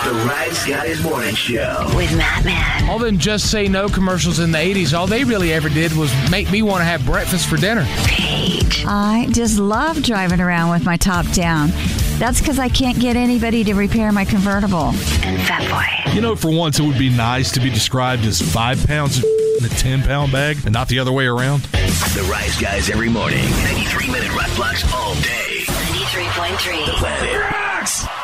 The Rise Guys Morning Show. With Matt Man. All them Just Say No commercials in the 80s, all they really ever did was make me want to have breakfast for dinner. Paige. I just love driving around with my top down. That's because I can't get anybody to repair my convertible. And Fat Boy. You know, for once, it would be nice to be described as 5 pounds in a 10-pound bag and not the other way around. The Rise Guys every morning. 93-minute rock blocks all day. 93.3. The Planet Rocks.